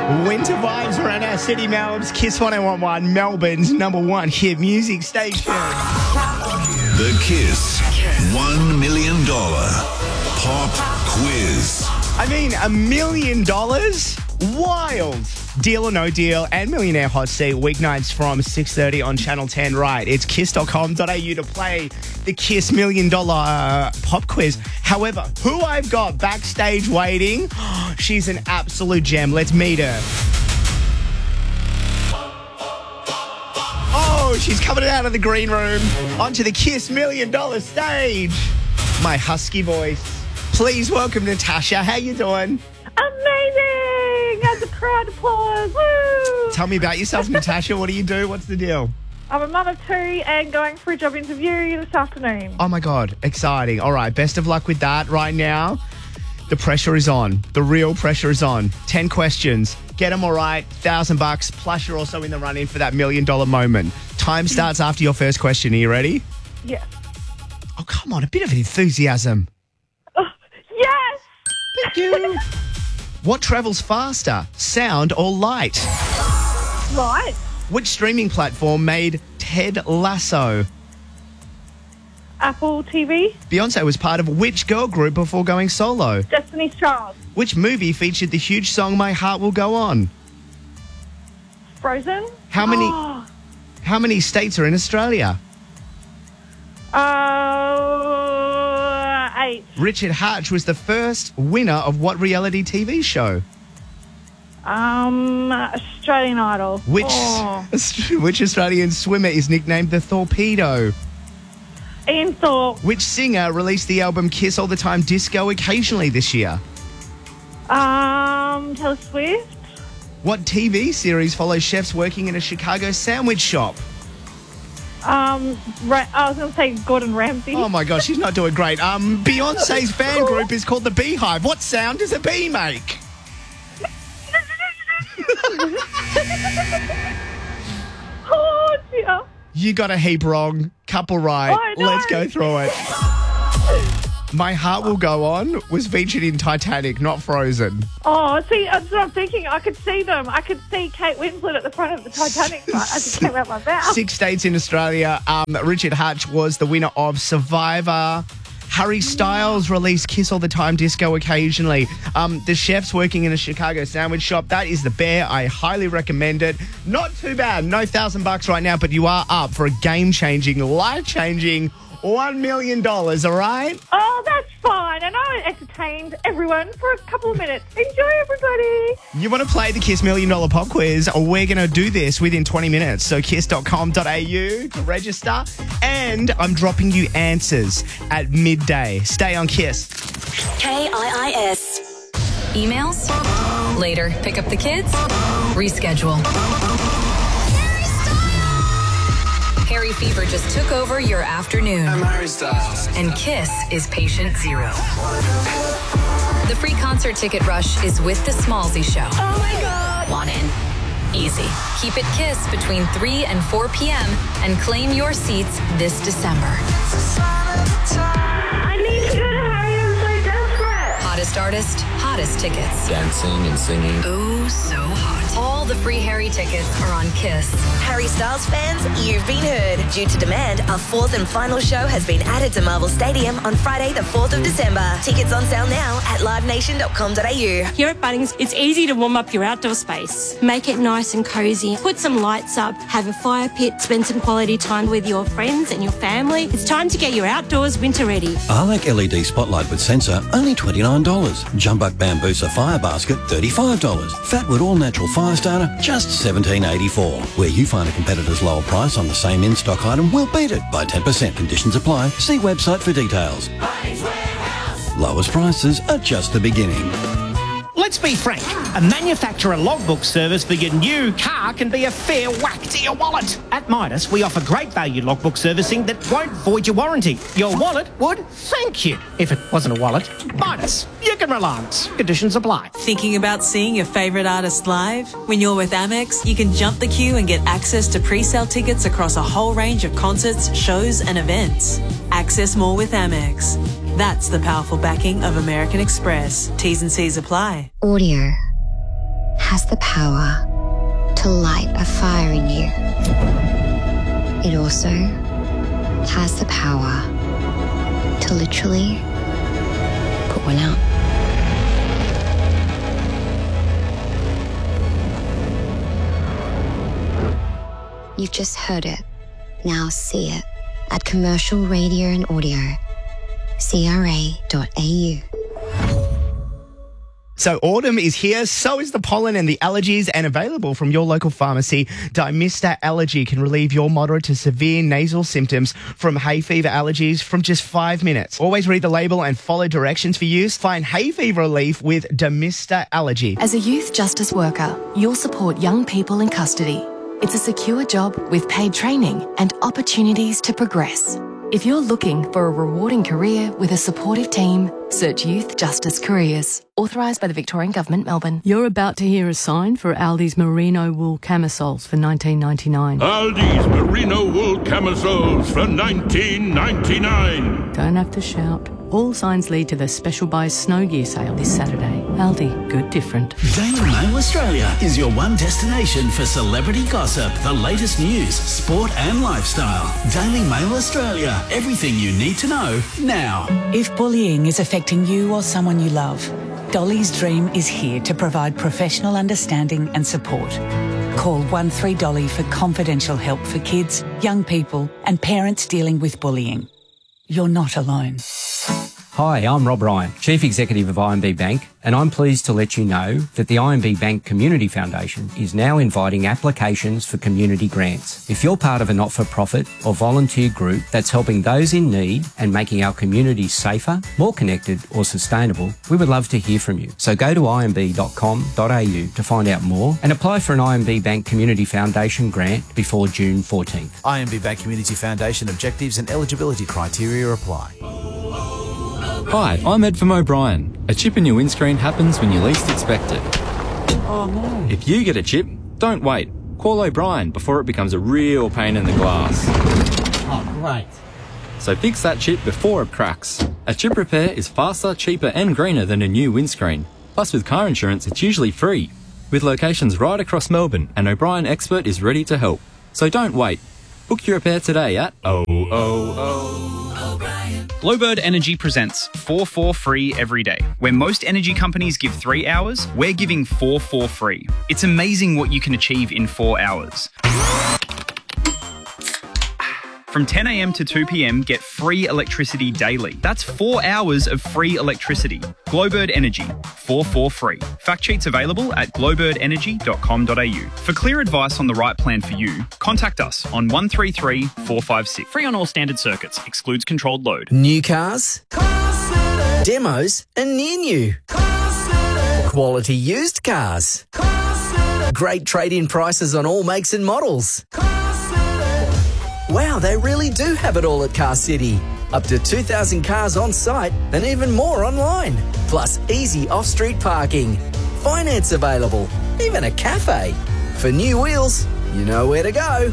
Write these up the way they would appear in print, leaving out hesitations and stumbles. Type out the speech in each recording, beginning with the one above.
Winter vibes around our city, Melbs. Kiss 1011, Melbourne's number one hit music station. The Kiss $1 million pop quiz. I mean, $1 million? Wild. Deal or No Deal and Millionaire Hot Seat weeknights from 6:30 on Channel 10. Right, it's kiss.com.au to play the Kiss $1 million pop quiz. However, who I've got backstage waiting, she's an absolute gem. Let's meet her. Oh, she's coming out of the green room onto the Kiss $1 million stage. My husky voice. Please welcome Natasha. How you doing? Amazing! As a crowd applause. Woo! Tell me about yourself, Natasha. What do you do? What's the deal? I'm a mum of two and going for a job interview this afternoon. Oh, my God. Exciting. All right. Best of luck with that right now. The pressure is on. The real pressure is on. 10 questions. Get them all right. $1,000 plus you're also in the run-in for that $1 million moment. Time starts after your first question. Are you ready? Yes. Oh, come on. A bit of enthusiasm. Oh, yes! Thank you. What travels faster, sound or light? Right. Which streaming platform made Ted Lasso? Apple TV. Beyonce was part of which girl group before going solo? Destiny's Child. Which movie featured the huge song My Heart Will Go On? Frozen. How many states are in Australia? 8. Richard Hatch was the first winner of what reality TV show? Australian Idol. Which Australian swimmer is nicknamed the Torpedo? Ian Thorpe. Which singer released the album Kiss All the Time Disco occasionally this year? Taylor Swift. What TV series follows chefs working in a Chicago sandwich shop? I was going to say Gordon Ramsay. Oh, my gosh, she's not doing great. Beyonce's fan group is called The Beehive. What sound does a bee make? Oh, dear. You got a heap wrong. Couple right. Oh, no. Let's go through it. My Heart Will Go On was featured in Titanic, not Frozen. Oh, see, that's what I'm thinking. I could see them. I could see Kate Winslet at the front of the Titanic as it came out my mouth. 6 states in Australia. Richard Hatch was the winner of Survivor. Harry Styles released Kiss All the Time Disco occasionally. The chef's working in a Chicago sandwich shop. That is The Bear. I highly recommend it. Not too bad. No $1,000 right now, but you are up for a game-changing, life-changing $1 million, all right? Oh, that's fine. And I entertained everyone for a couple of minutes. Enjoy, everybody. You want to play the Kiss $1 million pop quiz? We're going to do this within 20 minutes. So kiss.com.au to register. And I'm dropping you answers at midday. Stay on Kiss. KIIS. Emails? Later. Pick up the kids? Reschedule. Harry Fever just took over your afternoon. I'm Harry Styles. And Kiss is patient zero. The free concert ticket rush is with the Smallzy Show. Oh, my God. Want in? Easy. Keep it Kiss between 3 and 4 p.m. and claim your seats this December. I need to go to Harry. I'm so desperate. Hottest artist, hottest tickets. Dancing and singing. Oh, so hot. All the free Harry tickets are on Kiss. Harry Styles fans, you've been heard. Due to demand, our fourth and final show has been added to Marvel Stadium on Friday the 4th of December. Tickets on sale now at livenation.com.au. Here at Bunnings, it's easy to warm up your outdoor space. Make it nice and cozy. Put some lights up, have a fire pit, spend some quality time with your friends and your family. It's time to get your outdoors winter ready. Arlac LED spotlight with sensor, only $29. Jumbuck Bambusa fire basket, $35. Fatwood all natural fire starter, just $17.84. Where you find a competitor's lower price on the same in-stock item, we'll beat it by 10%. Conditions apply. See website for details. Lowest prices are just the beginning. Let's be frank, a manufacturer logbook service for your new car can be a fair whack to your wallet. At Midas, we offer great value logbook servicing that won't void your warranty. Your wallet would thank you. If it wasn't a wallet, Midas, you can relax. Conditions apply. Thinking about seeing your favourite artist live? When you're with Amex, you can jump the queue and get access to pre-sale tickets across a whole range of concerts, shows and events. Access more with Amex. That's the powerful backing of American Express. T's and C's apply. Audio has the power to light a fire in you. It also has the power to literally put one out. You've just heard it. Now see it at Commercial Radio and Audio, CRA.au. So autumn is here, so is the pollen and the allergies, and available from your local pharmacy. Dymista Allergy can relieve your moderate to severe nasal symptoms from hay fever allergies from just 5 minutes. Always read the label and follow directions for use. Find hay fever relief with Dymista Allergy. As a youth justice worker, you'll support young people in custody. It's a secure job with paid training and opportunities to progress. If you're looking for a rewarding career with a supportive team, search Youth Justice Careers. Authorised by the Victorian Government, Melbourne. You're about to hear a sign for Aldi's merino wool camisoles for $19.99. Aldi's merino wool camisoles for $19.99. Don't have to shout. All signs lead to the Special Buys Snow Gear sale this Saturday. Aldi, good different. Daily Mail Australia is your one destination for celebrity gossip, the latest news, sport and lifestyle. Daily Mail Australia, everything you need to know now. If bullying is affecting you or someone you love, Dolly's Dream is here to provide professional understanding and support. Call 13Dolly for confidential help for kids, young people and parents dealing with bullying. You're not alone. Hi, I'm Rob Ryan, Chief Executive of IMB Bank, and I'm pleased to let you know that the IMB Bank Community Foundation is now inviting applications for community grants. If you're part of a not-for-profit or volunteer group that's helping those in need and making our communities safer, more connected or sustainable, we would love to hear from you. So go to imb.com.au to find out more and apply for an IMB Bank Community Foundation grant before June 14th. IMB Bank Community Foundation objectives and eligibility criteria apply. Hi, I'm Ed from O'Brien. A chip in your windscreen happens when you least expect it. Oh no. If you get a chip, don't wait. Call O'Brien before it becomes a real pain in the glass. Oh, great. So fix that chip before it cracks. A chip repair is faster, cheaper and greener than a new windscreen. Plus with car insurance, it's usually free. With locations right across Melbourne, an O'Brien expert is ready to help. So don't wait. Book your repair today at Bluebird Energy presents 4 free every day. Where most energy companies give 3 hours, we're giving 4 free. It's amazing what you can achieve in 4 hours. From 10 a.m. to 2 p.m, get free electricity daily. That's 4 hours of free electricity. Glowbird Energy, 4 free. Fact sheets available at glowbirdenergy.com.au. For clear advice on the right plan for you, contact us on 133 456. Free on all standard circuits, excludes controlled load. New cars, demos and near new. Quality used cars. Great trade-in prices on all makes and models. Wow, they really do have it all at Car City. Up to 2,000 cars on site and even more online. Plus easy off-street parking. Finance available. Even a cafe. For new wheels, you know where to go.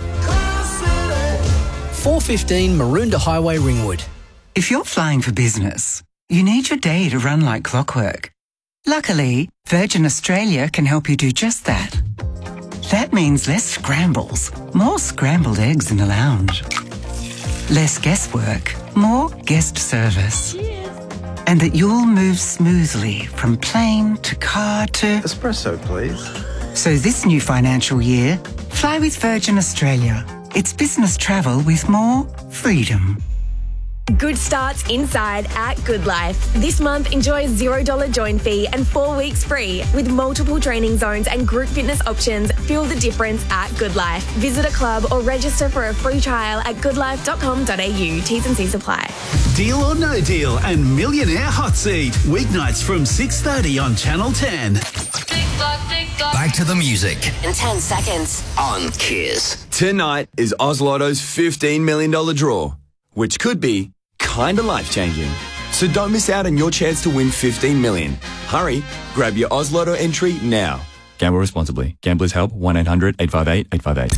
415 Maroondah Highway, Ringwood. If you're flying for business, you need your day to run like clockwork. Luckily, Virgin Australia can help you do just that. That means less scrambles, more scrambled eggs in the lounge. Less guesswork, more guest service. And that you'll move smoothly from plane to car to... Espresso, please. So this new financial year, fly with Virgin Australia. It's business travel with more freedom. Good starts inside at Good Life. This month, enjoy $0 join fee and 4 weeks free. With multiple training zones and group fitness options, feel the difference at Good Life. Visit a club or register for a free trial at goodlife.com.au. T's and C's apply. Deal or No Deal and Millionaire Hot Seat. Weeknights from 6:30 on Channel 10. Back to the music In 10 seconds. on Kiss. Tonight is Oz Lotto's $15 million draw, which could be kinda life-changing. So don't miss out on your chance to win $15 million. Hurry, grab your Oz Lotto entry now. Gamble responsibly. Gamblers Help 1-800-858-858.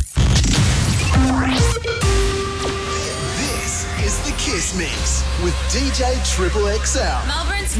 This is the Kiss Mix with DJ Triple XL. Melbourne's